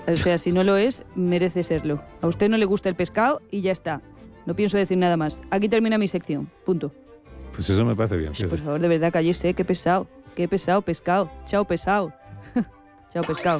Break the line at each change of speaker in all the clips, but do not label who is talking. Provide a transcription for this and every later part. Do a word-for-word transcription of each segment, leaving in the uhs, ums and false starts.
O sea, si no lo es, merece serlo. A usted no le gusta el pescado y ya está. No pienso decir nada más. Aquí termina mi sección. Punto.
Pues eso me parece bien.
Pues, por favor, de verdad, cállese. Qué pesado. Qué pesado, pescado. Chao, pesado. Chao, pescado.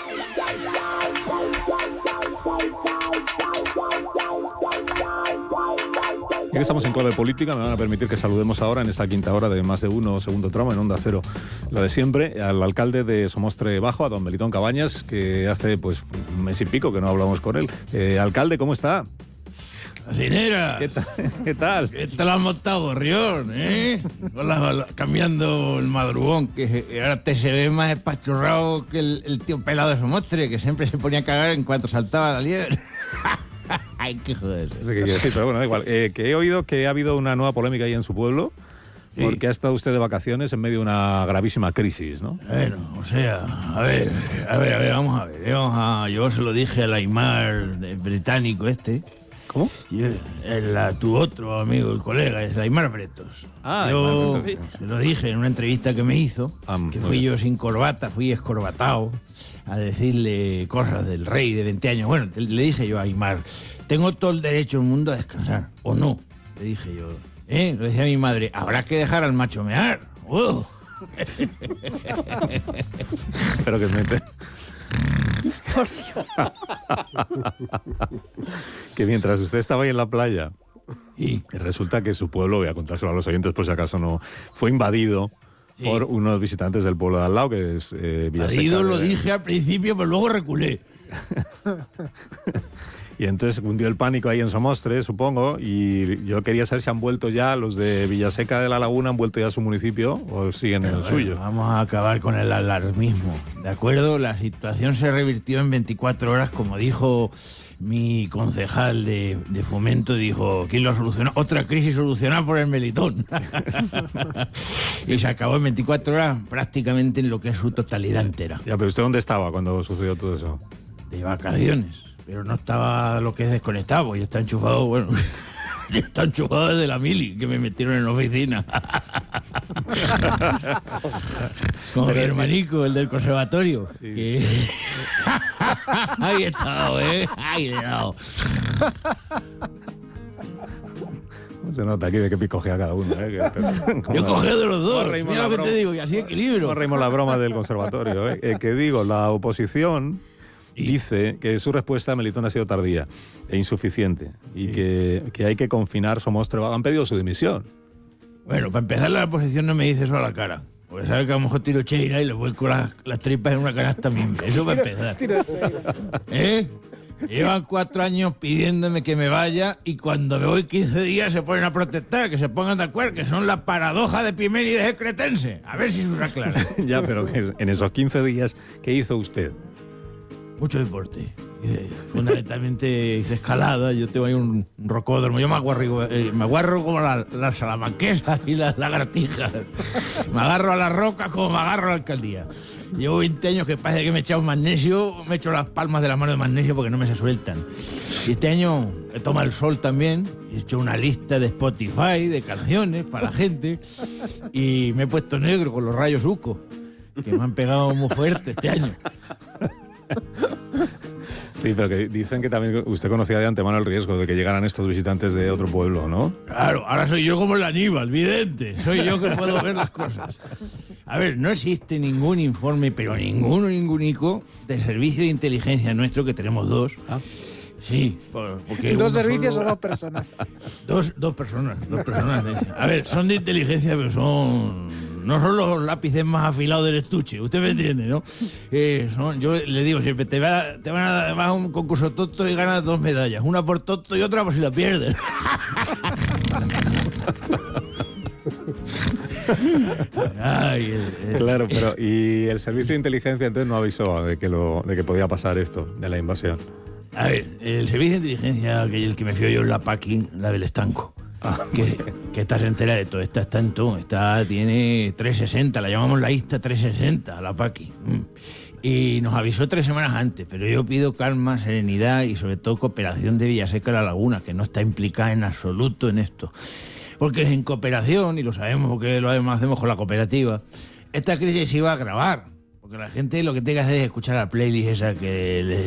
Ya que estamos en clave política, me van a permitir que saludemos ahora en esta quinta hora de Más de Uno, segundo tramo, en Onda Cero, la de siempre, al alcalde de Somostre Bajo, a don Melitón Cabañas, que hace pues un mes y pico que no hablamos con él. Eh, alcalde, ¿cómo está?
Asinera.
¿Qué tal? ¿Qué tal?
¿Qué tal has montado, Gorrión, eh? Hola, cambiando el madrugón, que ahora te se ve más espachurrado que el, el tío pelado de Somostre, que siempre se ponía a cagar en cuanto saltaba la liebre. Ay, qué joder.
No sé qué quiere decir, pero bueno, da igual. Eh, que he oído que ha habido una nueva polémica ahí en su pueblo, sí, porque ha estado usted de vacaciones en medio de una gravísima crisis, ¿no?
Bueno, o sea, a ver, a ver, a ver, vamos a ver. Vamos a, yo se lo dije al Aymar británico este.
¿Cómo?
Yo, el, a tu otro amigo, el colega, es Aymar Bretos.
Ah,
yo
Aymar Bretos.
Se lo dije en una entrevista que me hizo, ah, que fui yo sin corbata, fui escorbatado a decirle cosas del rey de veinte años. Bueno, le dije yo a Aymar, tengo todo el derecho del mundo a descansar, ¿o no? Le dije yo. ¿Eh? Lo decía mi madre, habrá que dejar al macho mear. ¡Uh!
Espero que se mete.
Por Dios.
Que mientras usted estaba ahí en la playa,
y
resulta que su pueblo, voy a contárselo a los oyentes por si acaso no, fue invadido sí. por unos visitantes del pueblo de al lado, que es eh, Villaseca.
Invadido lo
de...
dije al principio, pero luego reculé.
Y entonces cundió el pánico ahí en Somostre, supongo, y yo quería saber si han vuelto ya los de Villaseca de la Laguna, han vuelto ya a su municipio o siguen en el
bueno,
suyo.
Vamos a acabar con el alarmismo, ¿de acuerdo? La situación se revirtió en veinticuatro horas, como dijo mi concejal de, de Fomento, dijo, ¿quién lo solucionó? Otra crisis solucionada por el Melitón. Y se acabó en veinticuatro horas prácticamente en lo que es su totalidad entera.
Ya, pero ¿usted dónde estaba cuando sucedió todo eso?
De vacaciones. Pero no estaba lo que es desconectado, y está enchufado, bueno, está enchufado desde la mili, que me metieron en la oficina. Como mi hermanico, el del conservatorio. Sí. Que... Ahí he estado, ¿eh? Ahí he dado.
Se nota aquí de qué picojea cada uno, ¿eh? Que,
yo cogeo de los dos, mira lo que broma, te digo, y así equilibrio.
No reímos la broma del conservatorio, ¿eh? Eh, que digo, la oposición dice que su respuesta a Melitón ha sido tardía e insuficiente y sí. que, que hay que confinar Somostre. Han pedido su dimisión.
Bueno, para empezar, la oposición no me dice eso a la cara. Porque sabe que a lo mejor tiro cheira y le vuelco las, las tripas en una canasta misma. Eso para empezar. Tiro, tiro ¿Eh? Llevan cuatro años pidiéndome que me vaya y cuando me voy quince días se ponen a protestar, que se pongan de acuerdo, que son la paradoja de Pimérides de Cretense. A ver si se aclara.
Ya, pero que en esos quince días, ¿qué hizo usted?
Mucho deporte. Fundamentalmente hice escalada, yo tengo ahí un, un rocódromo, yo me aguarro, eh, me aguarro como las la salamanquesas y las lagartijas. Me agarro a las rocas como me agarro a la alcaldía. Llevo veinte años que parece que me he echado magnesio, me he hecho las palmas de la mano de magnesio porque no me se sueltan. Y este año he tomado el sol también, he hecho una lista de Spotify de canciones para la gente y me he puesto negro con los rayos Uco, que me han pegado muy fuerte este año.
Sí, pero que dicen que también usted conocía de antemano el riesgo de que llegaran estos visitantes de otro pueblo, ¿no?
Claro, ahora soy yo como el Aníbal, vidente. Soy yo que puedo ver las cosas. A ver, no existe ningún informe, pero ninguno, ningunico, de servicio de inteligencia nuestro, que tenemos dos. ¿Ah? Sí, porque...
¿Dos servicios
solo...
o dos personas?
Dos, dos personas, dos personas. A ver, son de inteligencia, pero son... No son los lápices más afilados del estuche, usted me entiende, ¿no? Eh, son, yo le digo siempre, te, va, te van a dar a un concurso tonto y ganas dos medallas, una por tonto y otra por si la pierdes. Ay, el, el,
claro, pero ¿y el servicio de inteligencia entonces no avisó de que, lo, de que podía pasar esto, de la invasión?
A ver, el servicio de inteligencia, que el que me fío yo es la Paqui, la del estanco. Ah, que, que esta se entera de todo, esta está en todo, esta tiene trescientos sesenta, la llamamos la Ista trescientos sesenta, la Paqui. Mm. Y nos avisó tres semanas antes, pero yo pido calma, serenidad y sobre todo cooperación de Villaseca La Laguna, que no está implicada en absoluto en esto. Porque en cooperación, y lo sabemos porque lo hacemos con la cooperativa, esta crisis se iba a agravar, porque la gente lo que tiene que hacer es escuchar la playlist esa que les